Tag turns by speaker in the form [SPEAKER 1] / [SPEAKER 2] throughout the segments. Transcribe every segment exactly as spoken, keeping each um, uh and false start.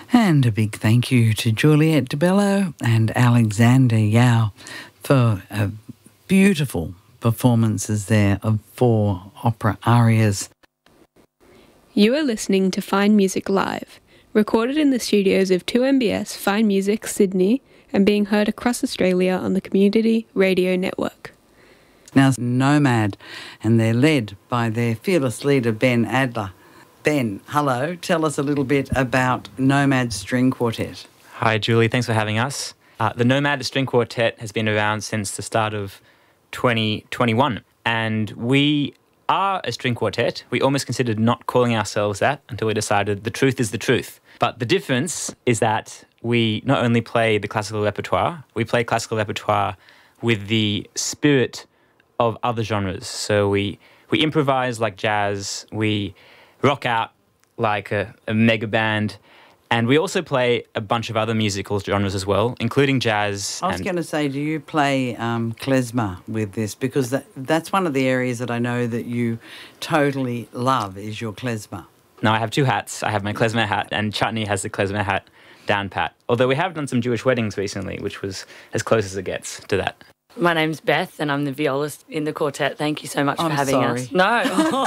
[SPEAKER 1] And a big thank you to Juliet DeBello and Alexander Yao for uh, beautiful performances there of four opera arias.
[SPEAKER 2] You are listening to Fine Music Live, recorded in the studios of two M B S Fine Music Sydney and being heard across Australia on the Community Radio Network.
[SPEAKER 1] Now, Nomad, and they're led by their fearless leader, Ben Adler. Ben, hello. Tell us a little bit about Nomad String Quartet.
[SPEAKER 3] Hi, Julie. Thanks for having us. Uh, the Nomad String Quartet has been around since the start of twenty twenty-one, and we are a string quartet. We almost considered not calling ourselves that until we decided the truth is the truth. But the difference is that we not only play the classical repertoire, we play classical repertoire with the spirit of other genres. So we, we improvise like jazz, we rock out like a, a mega band, and we also play a bunch of other musical genres as well, including jazz.
[SPEAKER 1] I was going to say, do you play um, klezmer with this? Because that, that's one of the areas that I know that you totally love is your klezmer.
[SPEAKER 3] No, I have two hats. I have my klezmer hat, and Chutney has the klezmer hat down pat. Although we have done some Jewish weddings recently, which was as close as it gets to that.
[SPEAKER 4] My name's Beth and I'm the violist in the quartet. Thank you so much
[SPEAKER 1] I'm
[SPEAKER 4] for having
[SPEAKER 1] sorry.
[SPEAKER 4] us. No.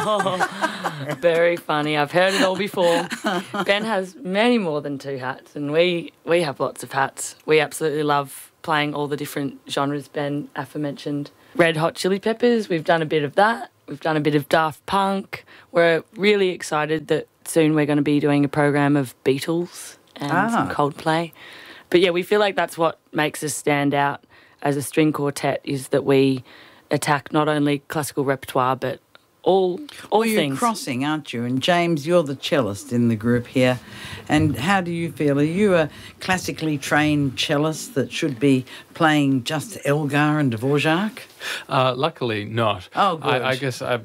[SPEAKER 4] Oh, very funny. I've heard it all before. Ben has many more than two hats and we, we have lots of hats. We absolutely love playing all the different genres Ben aforementioned. Red Hot Chili Peppers, we've done a bit of that. We've done a bit of Daft Punk. We're really excited that soon we're going to be doing a program of Beatles and
[SPEAKER 1] ah.
[SPEAKER 4] some Coldplay. But yeah, we feel like that's what makes us stand out as a string quartet, is that we attack not only classical repertoire but all all
[SPEAKER 1] well, you're
[SPEAKER 4] things.
[SPEAKER 1] Crossing, aren't you? And James, you're the cellist in the group here. And how do you feel? Are you a classically trained cellist that should be playing just Elgar and Dvorak?
[SPEAKER 5] Uh, luckily not.
[SPEAKER 1] Oh, good.
[SPEAKER 5] I, I guess I...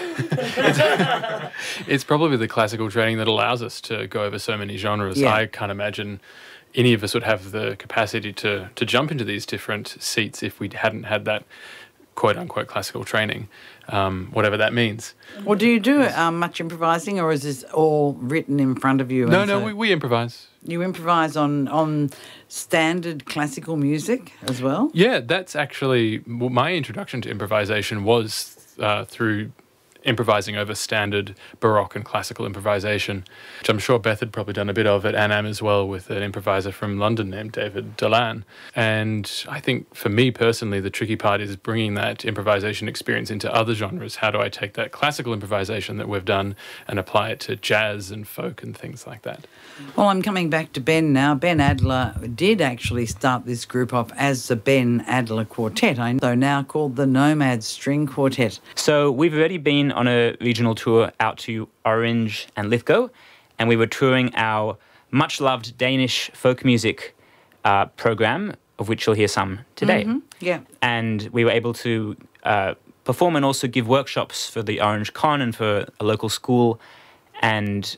[SPEAKER 5] it's, it's probably the classical training that allows us to go over so many genres.
[SPEAKER 1] Yeah.
[SPEAKER 5] I can't imagine any of us would have the capacity to to jump into these different seats if we hadn't had that quote-unquote classical training, um, whatever that means.
[SPEAKER 1] Well, do you do um, much improvising, or is this all written in front of you?
[SPEAKER 5] No,
[SPEAKER 1] and
[SPEAKER 5] no,
[SPEAKER 1] so
[SPEAKER 5] we, we improvise.
[SPEAKER 1] You improvise on, on standard classical music as well?
[SPEAKER 5] Yeah, that's actually... Well, my introduction to improvisation was uh, through improvising over standard Baroque and classical improvisation, which I'm sure Beth had probably done a bit of at Annam as well with an improviser from London named David Delan. And I think for me personally, the tricky part is bringing that improvisation experience into other genres. How do I take that classical improvisation that we've done and apply it to jazz and folk and things like that?
[SPEAKER 1] Well, I'm coming back to Ben now. Ben Adler did actually start this group off as the Ben Adler Quartet, I know, now called the Nomad String Quartet.
[SPEAKER 3] So we've already been on a regional tour out to Orange and Lithgow, and we were touring our much-loved Danish folk music uh, program, of which you'll hear some today.
[SPEAKER 1] Mm-hmm. Yeah.
[SPEAKER 3] And we were able to uh, perform and also give workshops for the Orange Con and for a local school, and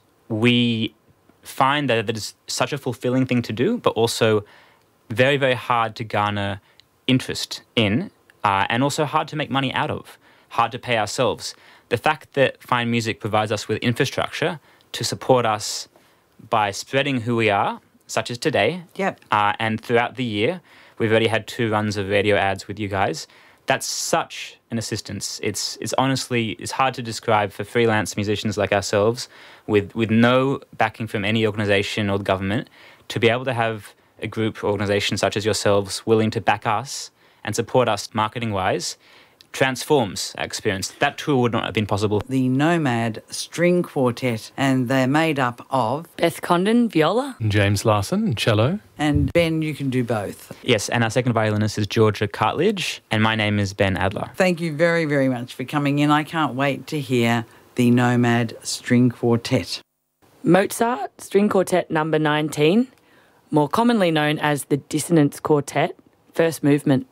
[SPEAKER 3] we find that it is such a fulfilling thing to do, but also very, very hard to garner interest in, uh, and also hard to make money out of, hard to pay ourselves. The fact that Fine Music provides us with infrastructure to support us by spreading who we are, such as today,
[SPEAKER 1] yep.
[SPEAKER 3] uh, and throughout the year, we've already had two runs of radio ads with you guys. That's such an assistance. It's it's honestly, it's hard to describe for freelance musicians like ourselves with, with no backing from any organisation or government to be able to have a group or organisation such as yourselves willing to back us and support us marketing-wise transforms our experience. That tour would not have been possible.
[SPEAKER 1] The Nomad String Quartet, and they're made up of
[SPEAKER 4] Beth Condon, viola.
[SPEAKER 5] James Larson, cello.
[SPEAKER 1] And Ben, you can do both.
[SPEAKER 3] Yes, and our second violinist is Georgia Cartledge, and my name is Ben Adler.
[SPEAKER 1] Thank you very, very much for coming in. I can't wait to hear the Nomad String Quartet.
[SPEAKER 4] Mozart String Quartet number nineteen, more commonly known as the Dissonance Quartet, first movement.